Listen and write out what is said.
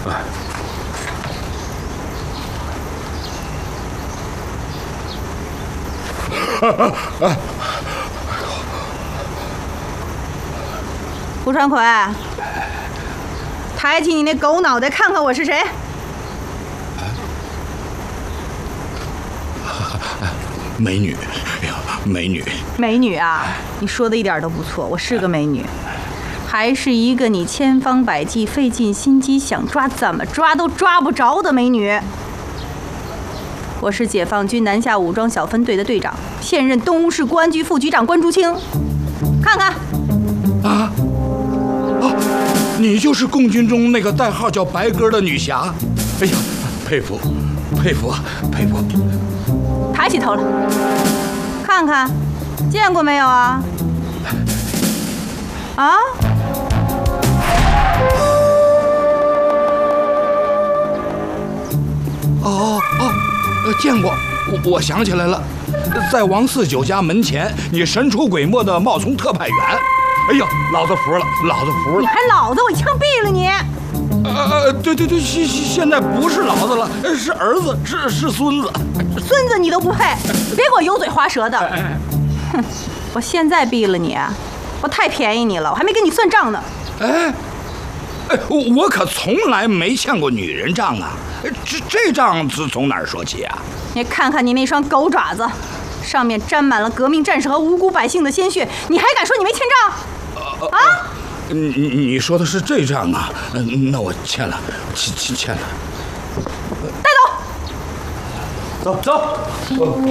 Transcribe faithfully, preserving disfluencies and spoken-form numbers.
胡传奎，抬起你那狗脑袋，看看我是谁。 美女，哎呀，美女， 美女啊！你说的一点都不错，我是个美女，还是一个你千方百计、费尽心机想抓怎么抓都抓不着的美女。我是解放军南下武装小分队的队长，现任东吴市公安局副局长关竹清。看看， 啊，哦，你就是共军中那个代号叫白鸽的女侠。哎呀，佩服，佩服啊，佩服！ 抬起头来，看看，见过没有啊？啊？ 哦哦哦，呃，见过，我我想起来了，在王四九家门前，你神出鬼没的冒充特派员。哎呀，老子服了，老子服了！ 你还老子，我一枪毙了你！ 呃，对对对，现现在不是老子了，是儿子，是是孙子。 孙子你都不配，别给我油嘴滑舌的！哼，我现在毙了你，我太便宜你了，我还没跟你算账呢。 哎，哎，我可从来没欠过女人账啊！这这账是从哪儿说起啊？ 你看看你那双狗爪子，上面沾满了革命战士和无辜百姓的鲜血，你还敢说你没欠账？啊？ 你你你说的是这账啊？那我欠了，欠欠欠了。 带走。 走走。